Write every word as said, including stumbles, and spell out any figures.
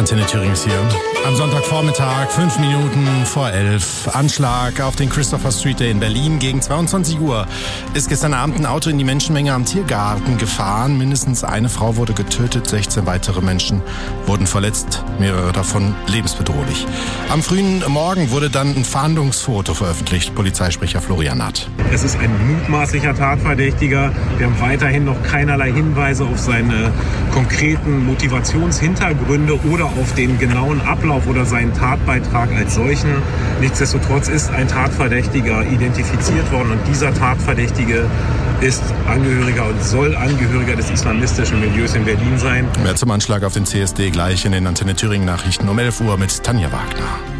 Antenne Thüringen ist hier. Am Sonntagvormittag, fünf Minuten vor elf. Anschlag auf den Christopher Street Day in Berlin. Gegen zweiundzwanzig Uhr ist gestern Abend ein Auto in die Menschenmenge am Tiergarten gefahren. Mindestens eine Frau wurde getötet, sechzehn weitere Menschen wurden verletzt, mehrere davon lebensbedrohlich. Am frühen Morgen wurde dann ein Fahndungsfoto veröffentlicht. Polizeisprecher Florian Naht. Es ist ein mutmaßlicher Tatverdächtiger. Wir haben weiterhin noch keinerlei Hinweise auf seine konkreten Motivationshintergründe oder auf den genauen Ablauf oder seinen Tatbeitrag als solchen. Nichtsdestotrotz ist ein Tatverdächtiger identifiziert worden und dieser Tatverdächtige ist Angehöriger und soll Angehöriger des islamistischen Milieus in Berlin sein. Mehr zum Anschlag auf den C S D gleich in den Antenne Thüringen Nachrichten um elf Uhr mit Tanja Wagner.